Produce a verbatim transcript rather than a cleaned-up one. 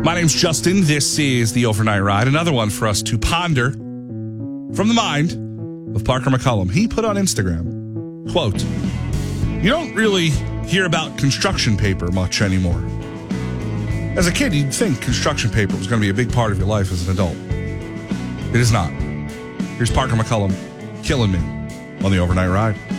My name's Justin. This is the Overnight Ride. Another one for us to ponder from the mind of Parker McCollum. He put on Instagram, quote, "You don't really hear about construction paper much anymore. As a kid, you'd think construction paper was going to be a big part of your life as an adult. It is not." Here's Parker McCollum killing me on the Overnight Ride.